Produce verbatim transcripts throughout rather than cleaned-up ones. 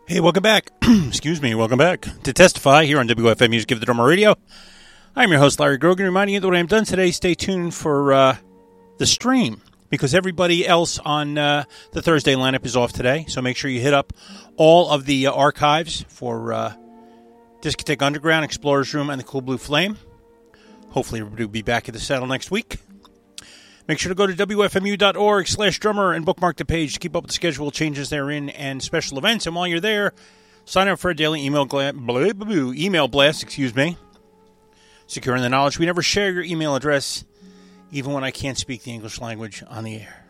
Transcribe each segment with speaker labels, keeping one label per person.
Speaker 1: Hey, welcome back. Excuse me, welcome back to Testify here on W F M Music Give the Drummer Radio. I'm your host, Larry Grogan, reminding you that what I'm done today, stay tuned for uh, the stream, because everybody else on uh, the Thursday lineup is off today. So make sure you hit up all of the uh, archives for uh, Discotheque Underground, Explorer's Room, and the Cool Blue Flame. Hopefully everybody will be back at the saddle next week. Make sure to go to W F M U dot org slash drummer and bookmark the page to keep up with the schedule changes therein and special events. And while you're there, sign up for a daily email, gla- blah, blah, blah, email blast, excuse me. Securing the knowledge, we never share your email address, even when I can't speak the English language on the air.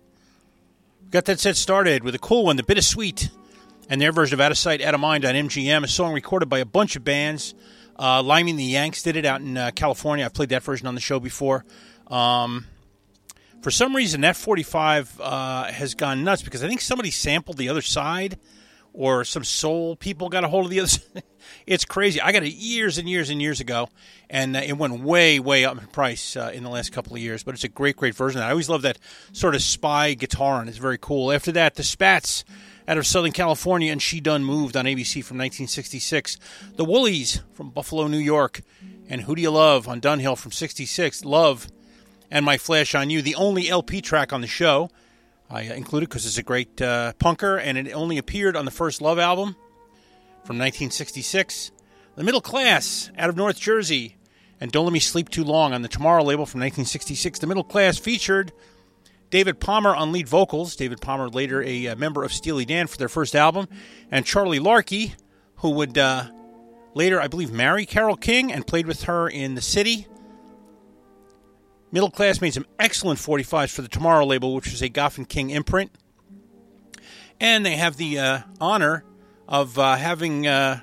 Speaker 1: Got that set started with a cool one, The Bittersweet, and their version of Out of Sight, Out of Mind on M G M, a song recorded by a bunch of bands. Uh, Limey and the Yanks did it out in uh, California. I've played that version on the show before. Um... For some reason, that forty-five uh, has gone nuts because I think somebody sampled the other side, or some soul people got a hold of the other side. It's crazy. I got it years and years and years ago, and uh, it went way, way up in price uh, in the last couple of years. But it's a great, great version. I always love that sort of spy guitar, and it's very cool. After that, the Spats out of Southern California, and She Done Moved on A B C from nineteen sixty-six. The Woolies from Buffalo, New York, and Who Do You Love on Dunhill from sixty-six. Love. And My Flash on You, the only L P track on the show. I included because it's a great uh, punker, and it only appeared on the first Love album from nineteen sixty-six. The Middle Class out of North Jersey, and Don't Let Me Sleep Too Long on the Tomorrow label from nineteen sixty-six. The Middle Class featured David Palmer on lead vocals. David Palmer, later a, a member of Steely Dan for their first album, and Charlie Larkey, who would uh, later, I believe, marry Carole King and played with her in The City. Middle Class made some excellent forty-fives for the Tomorrow label, which was a Goff and King imprint. And they have the uh, honor of uh, having uh,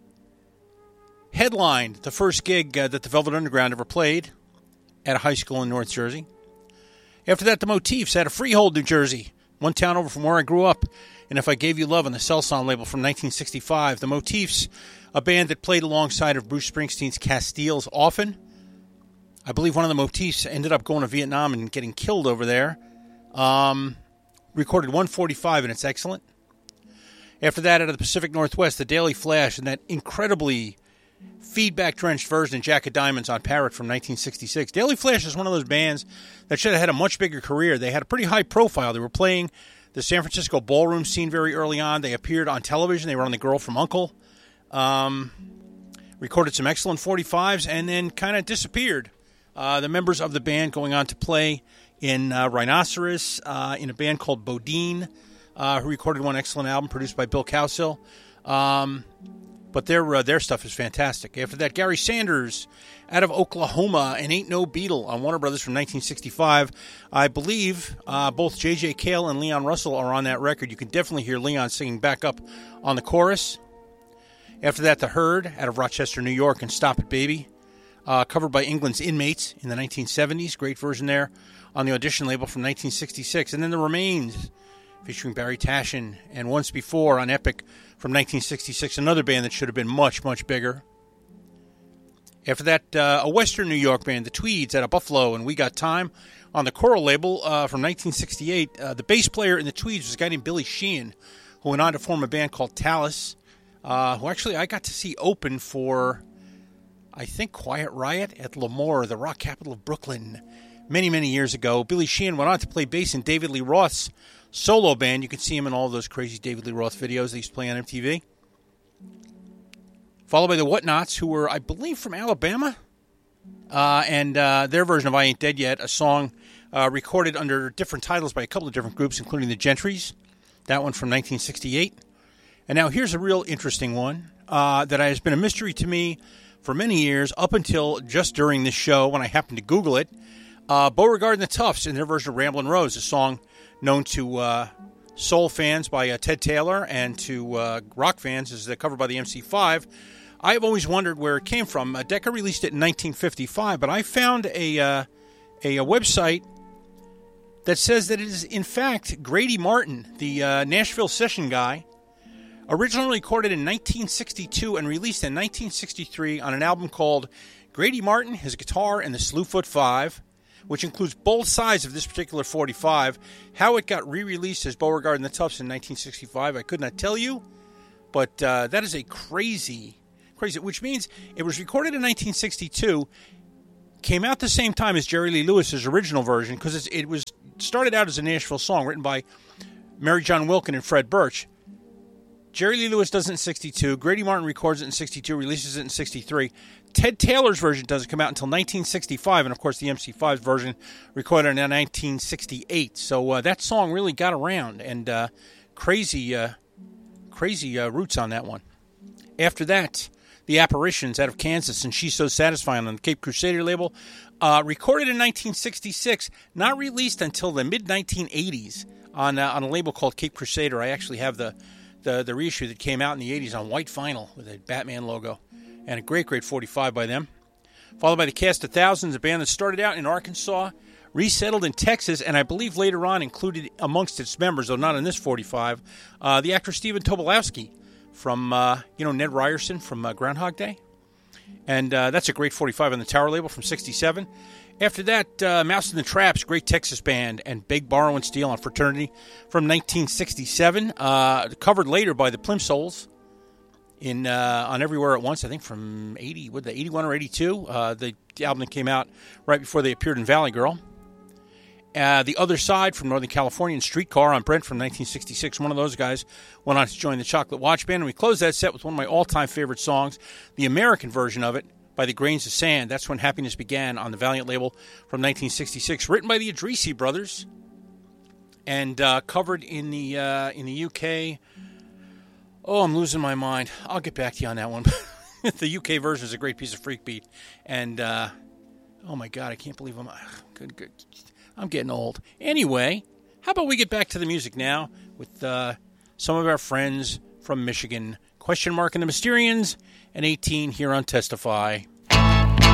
Speaker 1: headlined the first gig uh, that the Velvet Underground ever played at a high school in North Jersey. After that, the Motifs out of Freehold, New Jersey, one town over from where I grew up. And If I Gave You Love on the Cell Song label from nineteen sixty-five. The Motifs, a band that played alongside of Bruce Springsteen's Castiles often. I believe one of the Motifs ended up going to Vietnam and getting killed over there. Um, recorded one forty-five, and it's excellent. After that, out of the Pacific Northwest, the Daily Flash, and that incredibly feedback-drenched version of Jack of Diamonds on Parrot from nineteen sixty-six. Daily Flash is one of those bands that should have had a much bigger career. They had a pretty high profile. They were playing the San Francisco ballroom scene very early on. They appeared on television. They were on The Girl from U N C L E. Um, recorded some excellent forty-fives, and then kind of disappeared. Uh, the members of the band going on to play in uh, Rhinoceros, uh, in a band called Bodine, uh, who recorded one excellent album produced by Bill Cowsill. Um, but their uh, their stuff is fantastic. After that, Gary Sanders out of Oklahoma and Ain't No Beetle on Warner Brothers from nineteen sixty-five. I believe uh, both J J Cale and Leon Russell are on that record. You can definitely hear Leon singing back up on the chorus. After that, The Herd out of Rochester, New York, and Stop It Baby. Uh, covered by England's Inmates in the nineteen seventies. Great version there on the Audition label from nineteen sixty-six. And then The Remains, featuring Barry Tashin, and Once Before on Epic from nineteen sixty-six. Another band that should have been much, much bigger. After that, uh, a Western New York band, The Tweeds out of Buffalo, and We Got Time on the Coral label uh, from nineteen sixty-eight. Uh, the bass player in The Tweeds was a guy named Billy Sheehan, who went on to form a band called Talus, uh, who actually I got to see open for, I think, Quiet Riot at Lemoore, the rock capital of Brooklyn, many, many years ago. Billy Sheehan went on to play bass in David Lee Roth's solo band. You can see him in all those crazy David Lee Roth videos they used to play on M T V. Followed by the Whatnots, who were, I believe, from Alabama. Uh, and uh, their version of I Ain't Dead Yet, a song uh, recorded under different titles by a couple of different groups, including the Gentrys. That one from nineteen sixty-eight. And now here's a real interesting one uh, that has been a mystery to me for many years, up until just during this show when I happened to Google it. Uh, Beauregard and the Toughs in their version of Ramblin' Rose, a song known to uh, soul fans by uh, Ted Taylor and to uh, rock fans as a cover by the M C five. I've always wondered where it came from. Uh, Decca released it in nineteen fifty-five, but I found a, uh, a, a website that says that it is, in fact, Grady Martin, the uh, Nashville session guy, originally recorded in nineteen sixty-two and released in nineteen sixty-three on an album called Grady Martin, His Guitar, and the Slewfoot Five, which includes both sides of this particular forty-five. How it got re-released as Beauregard and the Toughs in nineteen sixty-five, I could not tell you, But uh, that is a crazy, crazy, which means it was recorded in nineteen sixty-two, came out the same time as Jerry Lee Lewis's original version, because it was started out as a Nashville song written by Mary John Wilkin and Fred Birch. Jerry Lee Lewis does it in sixty-two. Grady Martin records it in sixty-two, releases it in sixty-three. Ted Taylor's version doesn't come out until nineteen sixty-five, and of course the M C five's version recorded in nineteen sixty-eight. So uh, that song really got around, and uh, crazy, uh, crazy uh, roots on that one. After that, the Apparitions out of Kansas, and She's So Satisfying on the Cape Crusader label, uh, recorded in nineteen sixty-six, not released until the mid nineteen eighties on uh, on a label called Cape Crusader. I actually have the The, the reissue that came out in the eighties on white vinyl with a Batman logo. And a great, great forty-five by them. Followed by the Cast of Thousands, a band that started out in Arkansas, resettled in Texas, and I believe later on included amongst its members, though not in this forty-five, uh, the actor Stephen Tobolowsky from, uh, you know, Ned Ryerson from uh, Groundhog Day. And uh, that's a great forty-five on the Tower label from sixty-seven. After that, uh, Mouse and the Traps, great Texas band, and Beg, Borrow, and Steal on Fraternity from nineteen sixty-seven. Uh, covered later by the Plimsouls in uh, on Everywhere at Once, I think from eighty, what the eighty-one or eighty-two. Uh, the, the album that came out right before they appeared in Valley Girl. Uh, the Other Side from Northern California and Streetcar on Brent from nineteen sixty-six. One of those guys went on to join the Chocolate Watch Band. And we closed that set with one of my all-time favorite songs, the American version of it, by the Grains of Sand. That's When Happiness Began on the Valiant label from nineteen sixty-six, written by the Idrisi brothers and uh, covered in the uh, in the U K. Oh, I'm losing my mind. I'll get back to you on that one. The U K version is a great piece of freak beat, and uh, oh my God, I can't believe I'm good. Good, I'm getting old. Anyway, how about we get back to the music now with uh, some of our friends from Michigan. Question Mark and the Mysterians, and eighteen here on Testify.